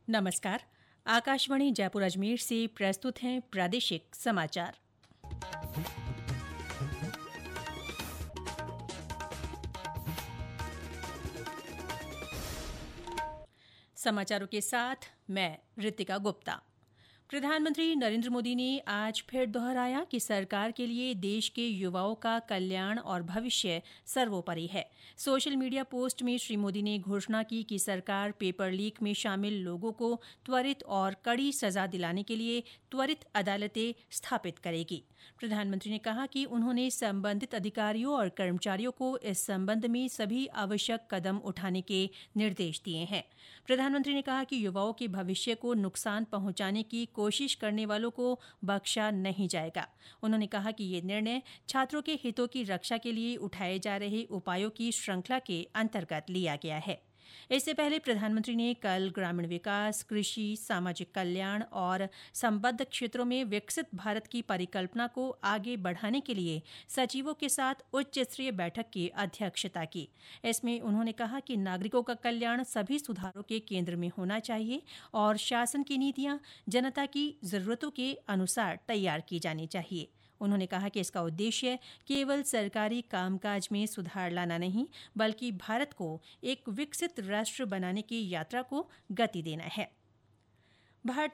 नमस्कार। आकाशवाणी जयपुर अजमेर से प्रस्तुत हैं प्रादेशिक समाचार। समाचारों के साथ मैं ऋतिका गुप्ता। प्रधानमंत्री नरेंद्र मोदी ने आज फिर दोहराया कि सरकार के लिए देश के युवाओं का कल्याण और भविष्य सर्वोपरि है। सोशल मीडिया पोस्ट में श्री मोदी ने घोषणा की कि सरकार पेपर लीक में शामिल लोगों को त्वरित और कड़ी सजा दिलाने के लिए त्वरित अदालतें स्थापित करेगी। प्रधानमंत्री ने कहा कि उन्होंने संबंधित अधिकारियों और कर्मचारियों को इस संबंध में सभी आवश्यक कदम उठाने के निर्देश दिए हैं। प्रधानमंत्री ने कहा कि युवाओं के भविष्य को नुकसान पहुंचाने की कोशिश करने वालों को बख्शा नहीं जाएगा। उन्होंने कहा कि ये निर्णय छात्रों के हितों की रक्षा के लिए उठाए जा रहे उपायों की श्रृंखला के अंतर्गत लिया गया है। इससे पहले प्रधानमंत्री ने कल ग्रामीण विकास, कृषि, सामाजिक कल्याण और संबद्ध क्षेत्रों में विकसित भारत की परिकल्पना को आगे बढ़ाने के लिए सचिवों के साथ उच्च स्तरीय बैठक की अध्यक्षता की। इसमें उन्होंने कहा कि नागरिकों का कल्याण सभी सुधारों के केंद्र में होना चाहिए और शासन की नीतियां जनता की जरूरतों के अनुसार तैयार की जानी चाहिए। उन्होंने कहा कि इसका उद्देश्य केवल सरकारी कामकाज में सुधार लाना नहीं, बल्कि भारत को एक विकसित राष्ट्र बनाने की यात्रा को गति देना है।